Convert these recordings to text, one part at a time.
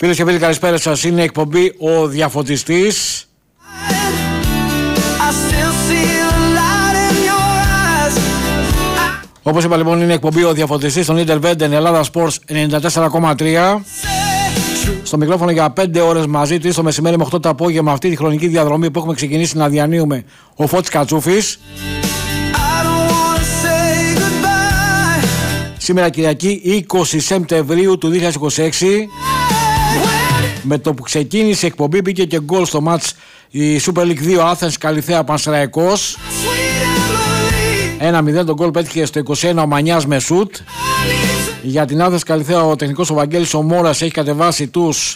Φίλες και φίλοι, καλησπέρα σας. Είναι εκπομπή Ο Διαφωτιστής. Όπως είπα λοιπόν, είναι εκπομπή Ο Διαφωτιστής στον Interveden Ελλάδα Sports 94,3. Στο μικρόφωνο για 5 ώρες μαζί, 3 το μεσημέρι με 8 το απόγευμα, αυτή τη χρονική διαδρομή που έχουμε ξεκινήσει να διανύουμε ο Φώτης Κατσούφης. Σήμερα Κυριακή 20 Σεπτεμβρίου του 2026. Με το που ξεκίνησε η εκπομπή μπήκε και γκολ στο μάτς η Super League 2 Athens Καλιθέα Πανσεραϊκός. 1-0 τον γκολ πέτυχε στο 21 ο Μανιάς με σουτ. Για την Athens Καλιθέα ο τεχνικός ο Βαγγέλης ο Μόρας έχει κατεβάσει τους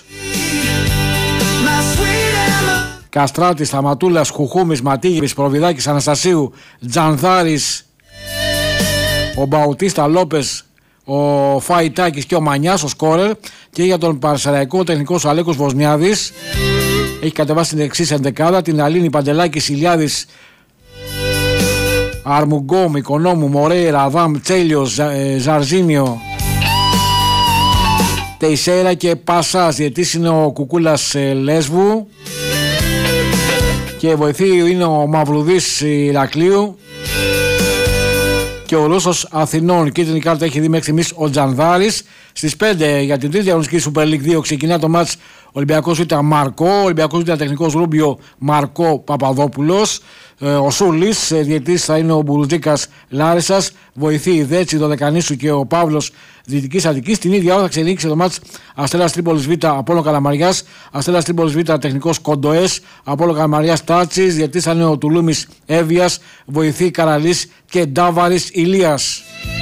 Καστράτης, Σταματούλας, Χουχούμης, Ματίγης, Προβιδάκης, Αναστασίου, Τζανδάρης, ο Μπαουτίστα, Λόπες, ο Φαϊτάκης και ο Μανιάς, ο σκόρερ. Και για τον Πανσεραϊκό ο τεχνικός ο Αλέκος Βοσνιάδης έχει κατεβάσει την εξής ενδεκάδα: την Αλίνη, Παντελάκη, Ηλιάδης, Αρμουγκόμ, Οικονόμου, Μορέιρα, Αδάμ, Τσέλιος, Ζαρζίνιο, Τεϊσέρα και Πασάς. Διαιτής είναι ο Κουκούλας Λέσβου και βοηθή είναι ο Μαυρουδής Ηρακλείου και ο Ρούσος Αθηνών. Κίτρινη κάρτα έχει δει μέχρι στιγμής ο Τζανδάρης. Στις 5 για την τρίτη αγωνιστική Super League 2 ξεκινά το μάτς Ολυμπιακός Β' Μαρκό, Ολυμπιακός Β' Τεχνικός Ρούμπιο Μαρκό Παπαδόπουλος. Ο Σούλης, διαιτής θα είναι ο Μπουρουτζίκας Λάρισας, βοηθή η Δέτσι Δωδεκανήσου και ο Παύλος Δυτικής Αττικής. Την ίδια ώρα θα ξεκινήσει το μάτς Αστέρας Τρίπολης Β' Απόλλων Καλαμαριάς, Αστέρας Τρίπολης Β' Τεχνικός Κοντοές, Απόλλων Καλαμαριάς Τάτσης, διαιτής θα είναι ο Τουλούμης Εύβοιας, βοηθή Καραλής και Ντάβαρης Ηλίας.